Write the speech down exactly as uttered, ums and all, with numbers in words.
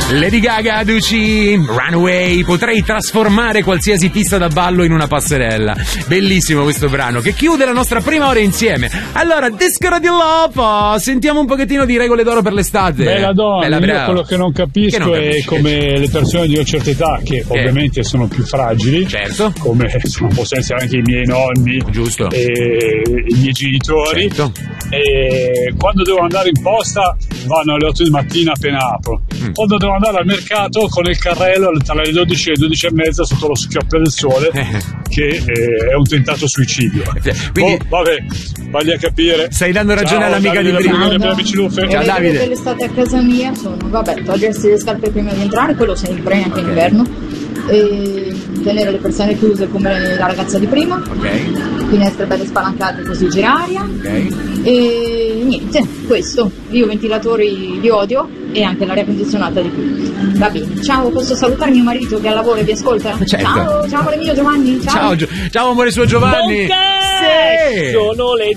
Lady Gaga, Duci, Runaway. Potrei trasformare qualsiasi pista da ballo in una passerella. Bellissimo questo brano che chiude la nostra prima ora insieme. Allora, Disco Radio Love, sentiamo un pochettino di regole d'oro per l'estate. Bella donna, Bella, io brava. quello che non capisco Che non è capisci? come le persone di una certa età, che Che? ovviamente sono più fragili, Certo. come insomma, possono essere anche i miei nonni, Giusto. e i miei genitori, Certo. e quando devo andare in posta vanno alle otto di mattina appena apro. Mm. Quando devo andare al mercato con il carrello tra le dodici e le dodici e mezza sotto lo schioppo del sole, che eh, è un tentato suicidio. Quindi Oh, vabbè, vai a capire. stai dando ragione Ciao, all'amica Davide, di prima. Davide, Davide Biciluffe. Ciao, Le regole Davide. dell'estate a casa mia sono, vabbè, togliersi le scarpe prima di entrare, quello sempre, anche in inverno, e tenere le persone chiuse come la ragazza di prima, Ok, finestre belle spalancate così gira aria, ok. e niente, questo. Io ventilatori li odio e anche l'aria condizionata di più. Va bene, ciao, posso salutare mio marito che è al lavoro e vi ascolta? Certo. Ciao, ciao amore mio Giovanni, ciao. Ciao, Gio- ciao amore suo Giovanni. Bonché! Sì. Sono le